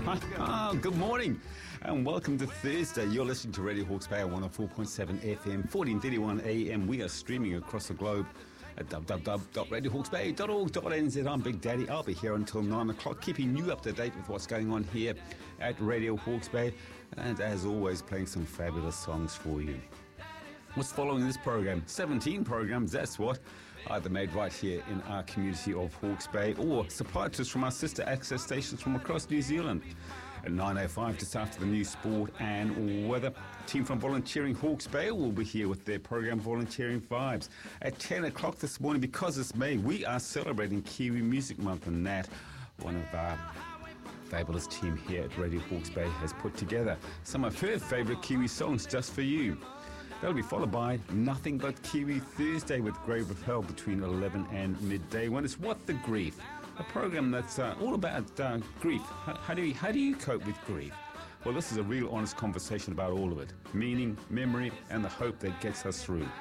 Good morning and welcome to Thursday. You're listening to Radio Hawke's Bay at 104.7 FM, 1431 AM. We are streaming across the globe at www.radiohawksbay.org.nz. I'm Big Daddy. I'll be here until 9 o'clock, keeping you up to date with what's going on here at Radio Hawke's Bay, and as always, playing some fabulous songs for you. What's following this program? 17 programs, that's what. Either made right here in our community of Hawke's Bay or supplied to us from our sister access stations from across New Zealand. At 9:05, just after the news, sport and weather, team from Volunteering Hawke's Bay will be here with their program Volunteering Vibes. At 10 o'clock this morning, because it's May, we are celebrating Kiwi Music Month, and Nat, one of our fabulous team here at Radio Hawke's Bay, has put together some of her favourite Kiwi songs just for you. That'll be followed by Nothing But Kiwi Thursday with Grave of Hell between 11 and midday, when it's What the Grief, a program that's all about grief. How do you cope with grief? Well, this is a real honest conversation about all of it, meaning, memory, and the hope that gets us through.